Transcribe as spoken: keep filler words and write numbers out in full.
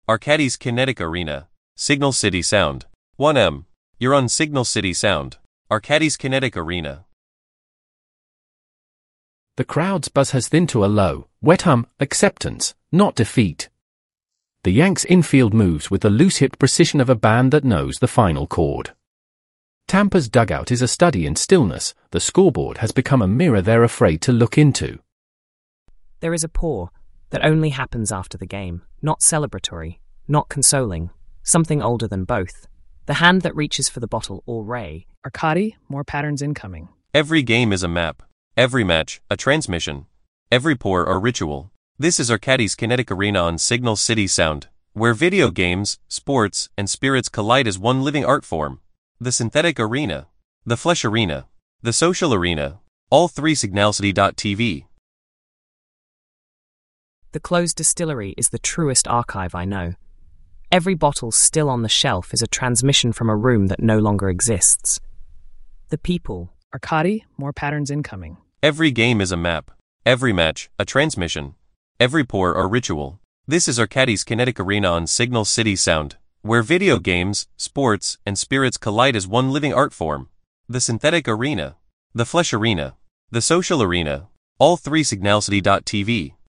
Arcadis Kinetic Arena, Signal City Sound. one M. You're on Signal City Sound, Arcadis Kinetic Arena. The crowd's buzz has thinned to a low, wet hum, acceptance, not defeat. The Yanks infield moves with the loose-hipped precision of a band that knows the final chord. Tampa's dugout is a study in stillness. The scoreboard has become a mirror they're afraid to look into. There is a pour that only happens after the game, not celebratory, not consoling, something older than both. The hand that reaches for the bottle or ray. Arcadi, more patterns incoming. Every game is a map. Every match, a transmission. Every pour, a ritual. This is Arcadis Kinetic Arena on Signal City Sound, where video games, sports, and spirits collide as one living art form. The synthetic arena, the flesh arena, the social arena, all three signalcity dot T V. The closed distillery is the truest archive I know. Every bottle still on the shelf is a transmission from a room that no longer exists. The people. Arcadi, more patterns incoming. Every game is a map. Every match, a transmission. Every pour, a ritual. This is Arcadis Kinetic Arena on Signal City Sound, where video games, sports, and spirits collide as one living art form. The synthetic arena, the flesh arena, the social arena, all three signalcity dot T V.